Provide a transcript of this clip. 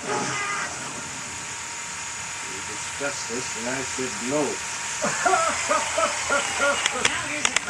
We discussed this and I said no. Now here's a